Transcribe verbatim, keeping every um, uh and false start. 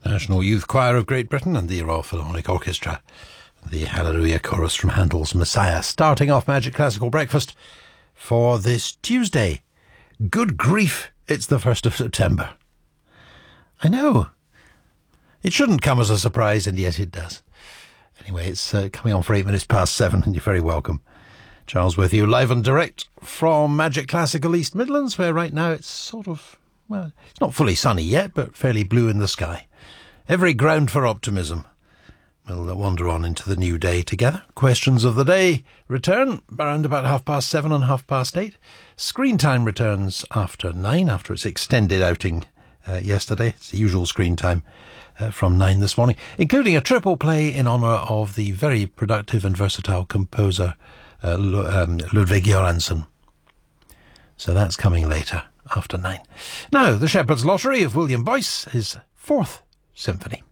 National Youth Choir of Great Britain and the Royal Philharmonic Orchestra. The Hallelujah Chorus from Handel's Messiah, starting off Magic Classical Breakfast for this Tuesday. Good grief, it's the first of September. I know. It shouldn't come as a surprise, and yet it does. Anyway, it's uh, coming on for eight minutes past seven, and you're very welcome. Charles with you, live and direct from Magic Classical East Midlands, where right now it's sort of, well, it's not fully sunny yet, but fairly blue in the sky. Every ground for optimism. We'll wander on into the new day together. Questions of the day return around about half past seven and half past eight. Screen time returns after nine, after its extended outing uh, yesterday. It's the usual screen time uh, from nine this morning, including a triple play in honour of the very productive and versatile composer uh, um, Ludwig Göransson. So that's coming later, after nine. Now, the Shepherd's Lottery of William Boyce, his fourth symphony.